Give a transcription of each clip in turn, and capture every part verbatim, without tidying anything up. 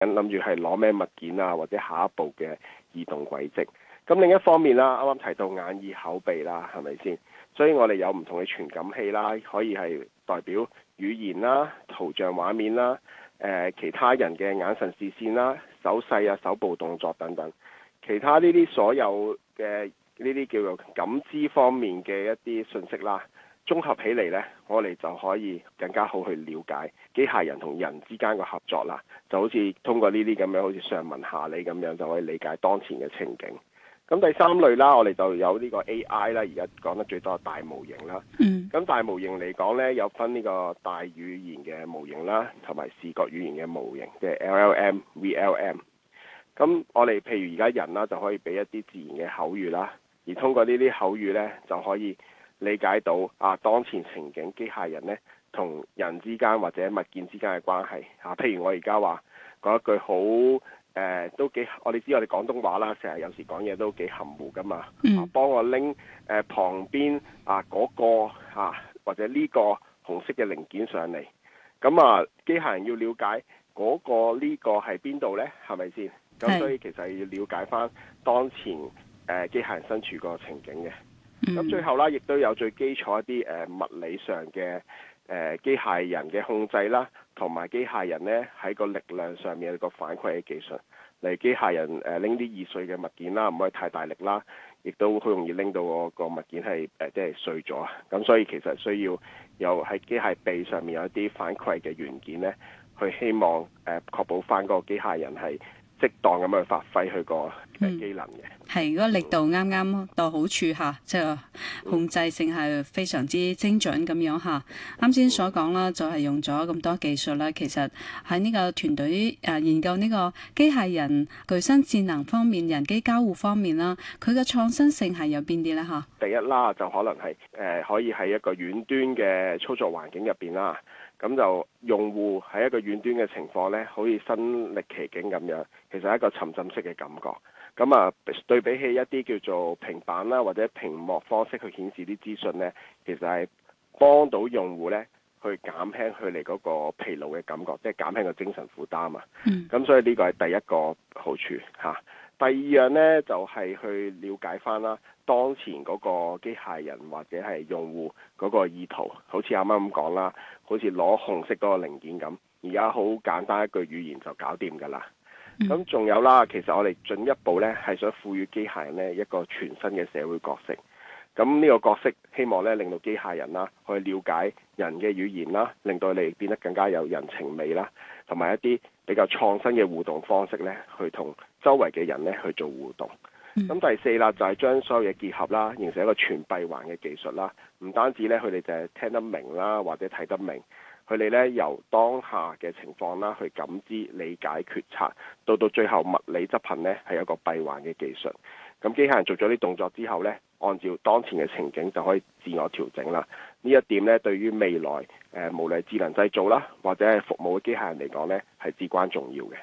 諗住係攞咩物件啊，或者下一步嘅移動軌跡。咁另一方面啦，啱啱提到眼耳口鼻啦，係咪先？所以我哋有唔同嘅傳感器啦，可以係代表語言啦、圖像畫面啦、誒、呃、其他人嘅眼神視線啦、手勢啊、手部動作等等，其他呢啲所有嘅呢啲叫做感知方面嘅一啲信息啦，綜合起嚟呢，我哋就可以更加好去了解機械人同人之間嘅合作啦。就好似通過呢啲咁樣，好似上文下理咁樣，就可以理解當前嘅情景。咁第三類啦，我哋就有呢個 A I 啦，而家講得最多係大模型啦。嗯。咁大模型嚟講呢，有分呢個大語言嘅模型啦，同埋視覺語言嘅模型，即係 L L M、V L M。咁我哋譬如而家人啦，就可以俾一啲自然嘅口語啦，而通過呢啲口語呢，就可以理解到啊當前情景機械人呢同人之間或者物件之間嘅關係啊。譬如我而家話講一句好誒、呃，都幾我哋知我哋廣東話啦，成日有時講嘢都幾含糊噶嘛。嗯、啊，幫我拎誒、呃、旁邊啊嗰、嗰個啊或者呢個紅色嘅零件上嚟。咁啊，機械人要了解嗰、嗰個呢個係邊度呢？係咪先？咁所以其實要了解翻當前誒、呃、機械人身處個情景嘅。咁、嗯、最後啦，亦都有最基礎一啲誒、呃、物理上嘅誒、呃、機械人嘅控制啦，同埋機械人咧喺個力量上面有個反饋嘅技術。例如機械人誒拎啲易碎嘅物件啦，唔可以太大力啦，亦都好容易拎到個個物件係誒即係碎咗。咁所以其實需要有喺機械臂上面有一啲反饋嘅元件咧，去希望誒、呃、確保翻嗰個機械人係適當咁去發揮佢個誒機能嘅。 係、嗯，如果力度啱啱到好處嚇，即係控制性係非常之精準咁樣嚇。啱先所講啦，就係用咗咁多技術啦。其實喺呢個團隊誒研究呢個機械人具身智能方面、人機交互方面啦，佢嘅創新性係有邊啲咧嚇？ 第一啦，就可能係誒、呃、可以喺一個遠端嘅操作環境入邊啦。咁就用戶喺一個遠端嘅情況呢，好似身歷其境咁樣，其實係一個沉浸式嘅感覺。咁啊，對比起一啲叫做平板啦或者屏幕方式去顯示啲資訊呢，其實係幫到用戶呢去減輕佢哋嗰個疲勞嘅感覺，即係減輕個精神負擔啊。咁、嗯、所以呢個係第一個好處嚇。第二樣呢，就係、是、去了解翻啦，當前嗰個機械人或者係用戶嗰個意圖，好似啱啱咁講啦，好似攞紅色嗰個零件咁，而家好簡單一句語言就搞掂㗎啦。咁仲、嗯、有啦，其實我哋進一步呢係想賦予機械人呢一個全新嘅社會角色。咁呢個角色希望呢令到機械人啦去了解人嘅語言啦，令到你變得更加有人情味啦，同埋一啲比較創新嘅互動方式呢，去同周圍嘅人呢去做互動。咁、嗯、第四啦，就係、是、將所有嘢結合啦，形成一個全閉環嘅技術啦。唔單止呢，佢哋就係聽得明啦，或者睇得明。佢哋呢由當下嘅情況啦，去感知、理解、決策，到到最後物理執行呢，係有一個閉環嘅技術。咁機械人做咗啲動作之後呢，按照當前嘅情景就可以自我調整啦。呢一點呢，對於未來誒、呃、無論智能製造啦，或者係服務嘅機械人嚟講呢，係至關重要嘅。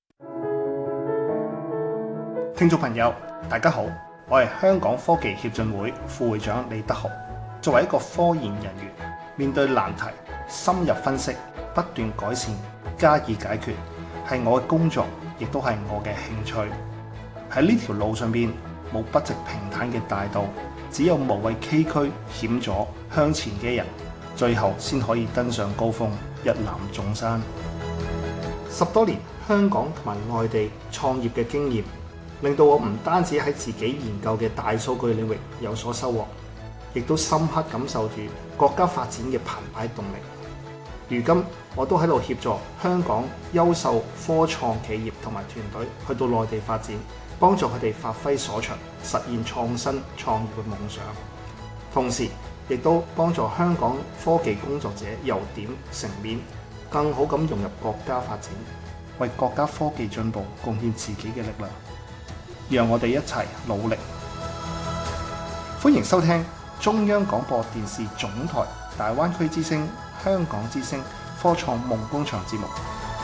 聽眾朋友，大家好，我係香港科技協進會副會長李德豪。作為一個科研人員，面對難題，深入分析，不斷改善，加以解決，係我嘅工作，亦都係我嘅興趣。喺呢條路上邊，冇筆直平坦嘅大道，只有無畏崎嶇險阻向前嘅人，最後先可以登上高峰，一覽眾山。十多年香港同埋外地創業嘅經驗，令到我唔單止喺自己研究嘅大數據領域有所收穫，亦都深刻感受住國家發展嘅澎湃動力。如今我都喺度協助香港優秀科創企業同埋團隊去到內地發展，幫助佢哋發揮所長，實現創新創業嘅夢想。同時亦都幫助香港科技工作者由點成面，更好咁融入國家發展，為國家科技進步貢獻自己嘅力量。讓我哋一齊努力。歡迎收聽中央廣播電視總台大灣區之聲、香港之聲科創夢工場節目。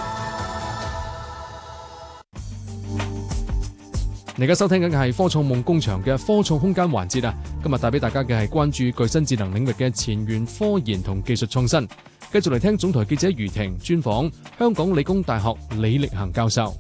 你而家收聽緊嘅係科創夢工場嘅科創空間環節啊！今日帶俾大家嘅係關注具身智能領域嘅前沿科研同技術創新。 繼續嚟聽總台記者余婷專訪香港理工大學李力恒教授。